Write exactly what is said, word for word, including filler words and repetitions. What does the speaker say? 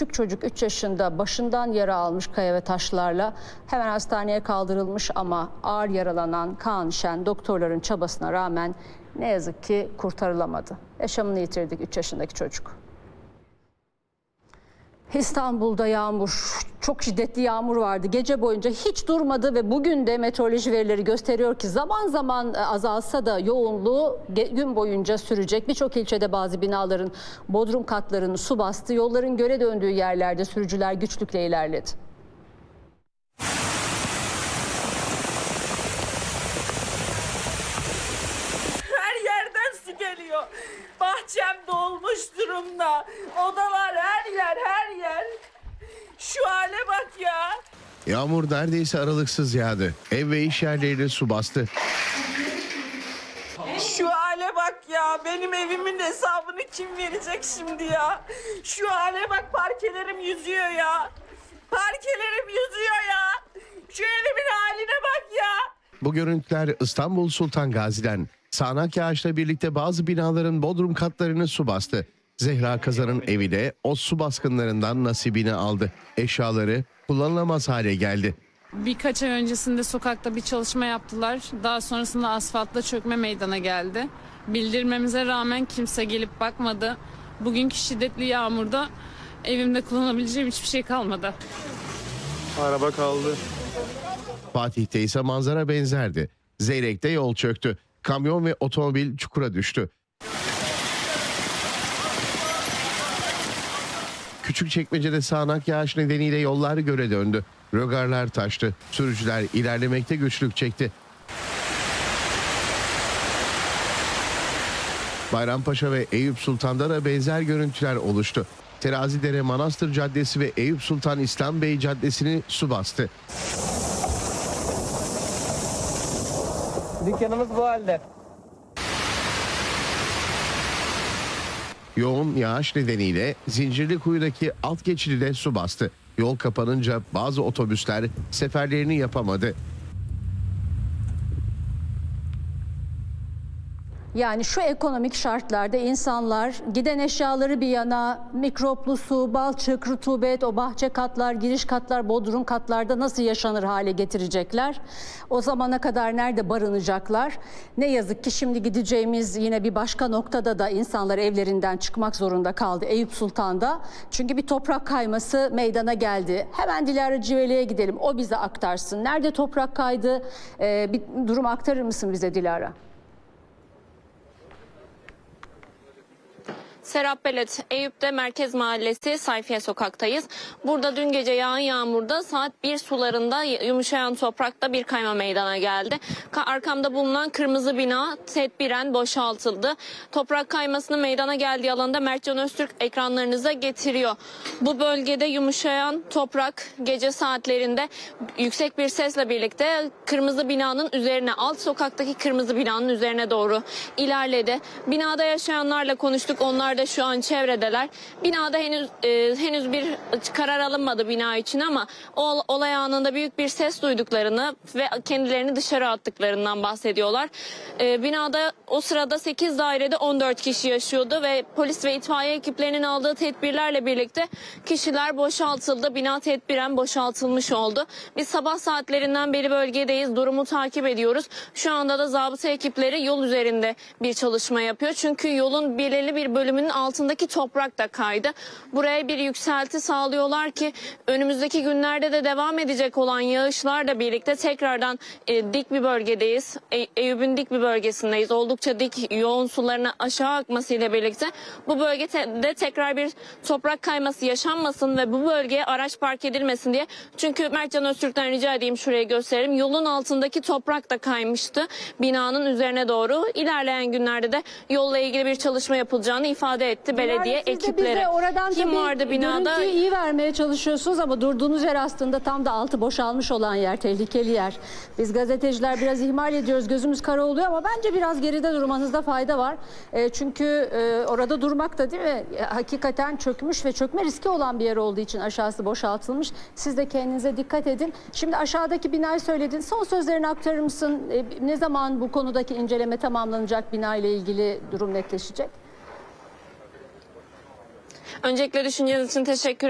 küçük çocuk üç yaşında başından yara almış kaya ve taşlarla hemen hastaneye kaldırılmış ama ağır yaralanan Kaan Şen doktorların çabasına rağmen ne yazık ki kurtarılamadı. Yaşamını yitirdik üç yaşındaki çocuk. İstanbul'da yağmur, çok şiddetli yağmur vardı. Gece boyunca hiç durmadı ve bugün de meteoroloji verileri gösteriyor ki zaman zaman azalsa da yoğunluğu gün boyunca sürecek. Birçok ilçede bazı binaların bodrum katlarını su bastı. Yolların göle döndüğü yerlerde sürücüler güçlükle ilerledi. Her yerden su geliyor. Bahçem dolmuş durumda. Odalar her yer her yer. Şu hale bak ya. Yağmur neredeyse aralıksız yağdı. Ev ve iş yerlerine su bastı. Şu hale bak ya. Benim evimin hesabını kim verecek şimdi ya? Şu hale bak, parkelerim yüzüyor ya. Parkelerim yüzüyor ya. Şu evimin haline bak ya. Bu görüntüler İstanbul Sultan Gazi'den. Sağanak yağışla birlikte bazı binaların bodrum katlarını su bastı. Zehra Kazan'ın evi de o su baskınlarından nasibini aldı. Eşyaları kullanılamaz hale geldi. Birkaç ay öncesinde sokakta bir çalışma yaptılar. Daha sonrasında asfaltta çökme meydana geldi. Bildirmemize rağmen kimse gelip bakmadı. Bugünkü şiddetli yağmurda evimde kullanabileceğim hiçbir şey kalmadı. Araba kaldı. Fatih'te ise manzara benzerdi. Zeyrek'te yol çöktü. Kamyon ve otomobil çukura düştü. Küçükçekmece'de sağanak yağış nedeniyle yollar göle döndü. Rögarlar taştı. Sürücüler ilerlemekte güçlük çekti. Bayrampaşa ve Eyüp Sultan'da da benzer görüntüler oluştu. Terazidere Manastır Caddesi ve Eyüp Sultan İslam Bey Caddesi'ni su bastı. Dükkanımız bu halde. Yoğun yağış nedeniyle Zincirlikuyu'daki alt geçidi de su bastı. Yol kapanınca bazı otobüsler seferlerini yapamadı. Yani şu ekonomik şartlarda insanlar giden eşyaları bir yana mikroplu su, balçık, rutubet, o bahçe katlar, giriş katlar, bodrum katlarda nasıl yaşanır hale getirecekler? O zamana kadar nerede barınacaklar? Ne yazık ki şimdi gideceğimiz yine bir başka noktada da insanlar evlerinden çıkmak zorunda kaldı. Eyüp Sultan'da. Çünkü bir toprak kayması meydana geldi. Hemen Dilara Civeli'ye gidelim. O bize aktarsın. Nerede toprak kaydı? Ee, bir durum aktarır mısın bize Dilara? Serap Belet, Eyüp'te Merkez Mahallesi Sayfiye Sokak'tayız. Burada dün gece yağan yağmurda saat bir sularında yumuşayan toprakta bir kayma meydana geldi. Arkamda bulunan kırmızı bina tedbiren boşaltıldı. Toprak kaymasının meydana geldiği alanda Mertcan Öztürk ekranlarınıza getiriyor. Bu bölgede yumuşayan toprak gece saatlerinde yüksek bir sesle birlikte kırmızı binanın üzerine, alt sokaktaki kırmızı binanın üzerine doğru ilerledi. Binada yaşayanlarla konuştuk. Onlar da şu an çevredeler. Binada henüz e, henüz bir karar alınmadı bina için ama ol, olay anında büyük bir ses duyduklarını ve kendilerini dışarı attıklarından bahsediyorlar. E, binada o sırada sekiz dairede on dört kişi yaşıyordu ve polis ve itfaiye ekiplerinin aldığı tedbirlerle birlikte kişiler boşaltıldı. Bina tedbiren boşaltılmış oldu. Biz sabah saatlerinden beri bölgedeyiz. Durumu takip ediyoruz. Şu anda da zabıta ekipleri yol üzerinde bir çalışma yapıyor. Çünkü yolun belirli bir bölümünün altındaki toprak da kaydı. Buraya bir yükselti sağlıyorlar ki önümüzdeki günlerde de devam edecek olan yağışlarla birlikte tekrardan e, dik bir bölgedeyiz. E, Eyüp'ün dik bir bölgesindeyiz. Oldukça dik, yoğun suların aşağı akmasıyla birlikte bu bölgede tekrar bir toprak kayması yaşanmasın ve bu bölgeye araç park edilmesin diye. Çünkü Mertcan Öztürk'ten rica edeyim, şuraya gösterelim. Yolun altındaki toprak da kaymıştı binanın üzerine doğru. İlerleyen günlerde de yolla ilgili bir çalışma yapılacağını ifade etti belediye yani ekipleri. Bize oradan Kim vardı binada? Görüntüyü iyi vermeye çalışıyorsunuz ama durduğunuz yer aslında tam da altı boşalmış olan yer, tehlikeli yer. Biz gazeteciler biraz ihmal ediyoruz, gözümüz kara oluyor ama bence biraz geride durmanızda fayda var. E, çünkü e, orada durmak da değil mi? E, hakikaten çökmüş ve çökme riski olan bir yer olduğu için aşağısı boşaltılmış. Siz de kendinize dikkat edin. Şimdi aşağıdaki binayı söyledin. Son sözlerini aktarır mısın? E, ne zaman bu konudaki inceleme tamamlanacak, bina ile ilgili durum netleşecek? Öncelikle düşünceniz için teşekkür